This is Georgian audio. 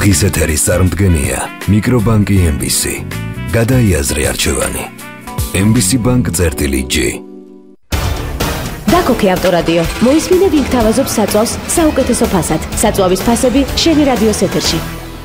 დღის ეთერის წარმდგენია მიკრობანკი MBC. გადაიაზრე არჩევანი. MBC Bank-G. დაქოქე ავტორადიო. მოისმინე ვინგ თავაზობს საწვავს საუკეთესო ფასად. საწვავის ფასები შენი რადიოს ეთერში.